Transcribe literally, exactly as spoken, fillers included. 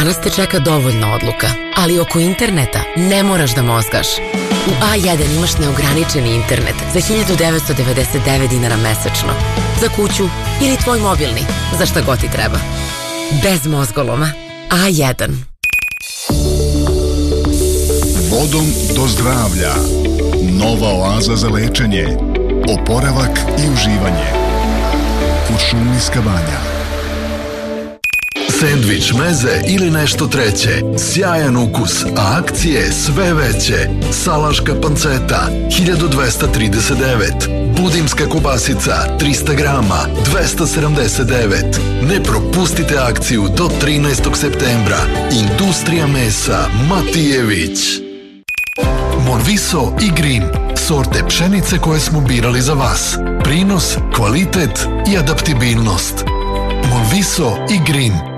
Danas te čeka dovoljno odluka, ali oko interneta ne moraš da mozgaš. U A jedan imaš neograničeni internet za hiljadu devetsto devedeset devet dinara mesečno. Za kuću ili tvoj mobilni, za šta god ti treba. Bez mozgoloma. A jedan. Vodom do zdravlja. Nova oaza za lečenje, oporavak i uživanje. Kuršumlijska banja. Sendvič, meze ili nešto treće. Sjajan ukus, a akcije sve veće. Salaška panceta, hiljadu dvesta trideset devet. Budimska kobasica, trista grama, dvesta sedamdeset devet. Ne propustite akciju do trinaestog septembra. Industrija mesa Matijević. Monviso i Green, sorte pšenice koje smo birali za vas. Prinos, kvalitet i adaptibilnost. Monviso i Green.